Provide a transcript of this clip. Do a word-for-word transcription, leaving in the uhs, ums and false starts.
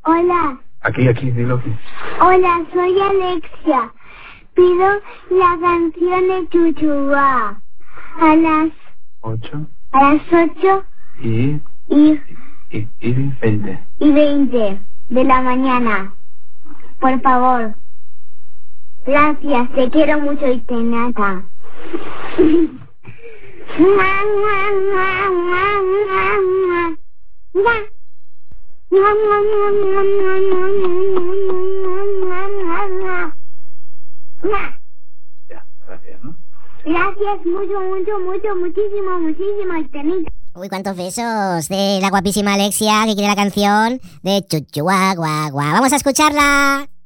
Hola. Aquí, aquí, dilo aquí. Hola, soy Alexia. Pido la canción de Chuchuá. A las... Ocho. A las ocho Y... y... Y, y veinte. Y veinte de la mañana. Por favor. Gracias, te quiero mucho y te nata. Ya, gracias, ¿no? Gracias mucho, mucho, mucho, muchísimo, muchísimo, y te nata. Uy, cuántos besos de la guapísima Alexia que quiere la canción de Chuchu, guá, guá, guá. Vamos a escucharla.